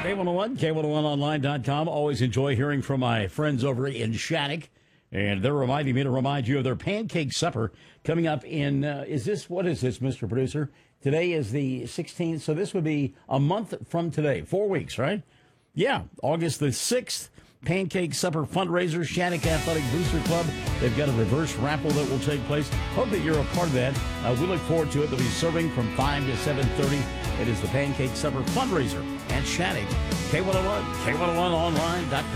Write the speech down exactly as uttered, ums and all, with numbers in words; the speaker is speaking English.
K one oh one, K one oh one online dot com. Always enjoy hearing from my friends over in Shattuck. And they're reminding me to remind you of their pancake supper coming up in, uh, is this, what is this, Mister Producer? Today is the sixteenth, so this would be a month from today. Four weeks, right? Yeah, August the sixth. Pancake Supper fundraiser, Shattuck Athletic Booster Club. They've got a reverse raffle that will take place. Hope that you're a part of that. Uh, we look forward to it. They'll be serving from five to seven thirty. It is the Pancake Supper fundraiser at Shattuck. K one oh one, K one oh one online dot com.